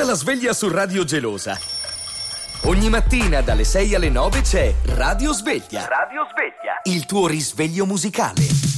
Ascolta la sveglia su Radio Gelosa. Ogni mattina dalle 6 alle 9 c'è Radio Sveglia. Radio Sveglia. Il tuo risveglio musicale.